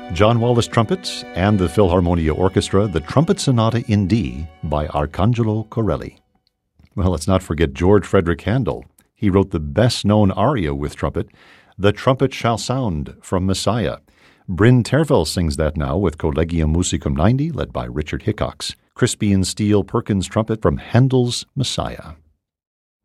John Wallace trumpets and the Philharmonia Orchestra, the Trumpet Sonata in D by Arcangelo Corelli. Well, let's not forget George Frederick Handel. He wrote the best-known aria with trumpet, The Trumpet Shall Sound from Messiah. Bryn Terfel sings that now with Collegium Musicum 90, led by Richard Hickox. Crispy and Steel Perkins trumpet from Handel's Messiah.